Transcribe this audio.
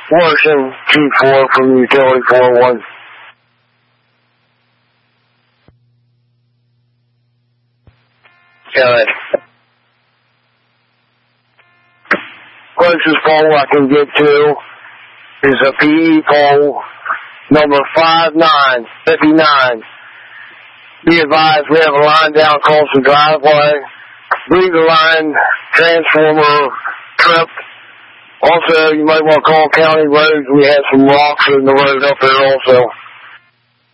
Worsham, G4 from Utility 401. Good. Closest pole I can get to is a PE pole number 5959. Be advised we have a line down across the driveway. Breather line, transformer tripped. Also, you might want to call County Roads. We have some rocks in the road up there also.